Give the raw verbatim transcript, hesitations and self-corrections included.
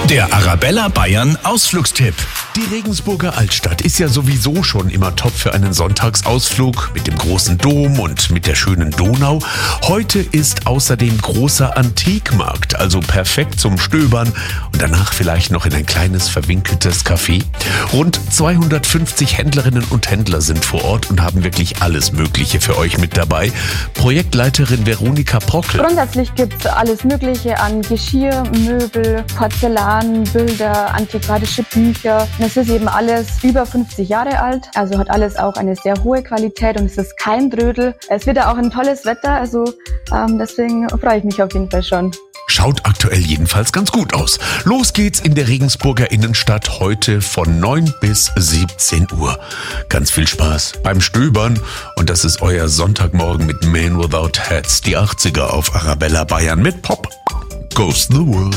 Der Arabella Bayern Ausflugstipp. Die Regensburger Altstadt ist ja sowieso schon immer top für einen Sonntagsausflug mit dem großen Dom und mit der schönen Donau. Heute ist außerdem großer Antikmarkt, also perfekt zum Stöbern und danach vielleicht noch in ein kleines verwinkeltes Café. Rund zweihundertfünfzig Händlerinnen und Händler sind vor Ort und haben wirklich alles Mögliche für euch mit dabei. Projektleiterin Veronika Prockel. Grundsätzlich gibt es alles Mögliche an Geschirr, Möbel, Porzellan, Bilder, antiquarische Bücher. Und es ist eben alles über fünfzig Jahre alt, also hat alles auch eine sehr hohe Qualität und es ist kein Drödel. Es wird ja auch ein tolles Wetter, also ähm, deswegen freue ich mich auf jeden Fall schon. Schaut aktuell jedenfalls ganz gut aus. Los geht's in der Regensburger Innenstadt heute von neun bis siebzehn Uhr. Ganz viel Spaß beim Stöbern und das ist euer Sonntagmorgen mit Man Without Hats, die achtziger auf Arabella Bayern mit Pop Goes the World.